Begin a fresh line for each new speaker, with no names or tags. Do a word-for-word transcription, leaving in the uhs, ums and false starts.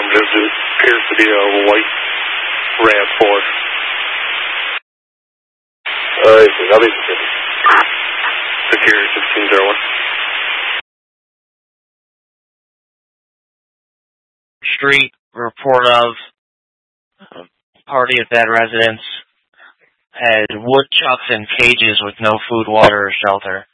This appears to be a white RAV four. Uh, I'll be Security fifteen zero one.
Street report of a party at that residence had woodchucks and cages with no food, water, or shelter.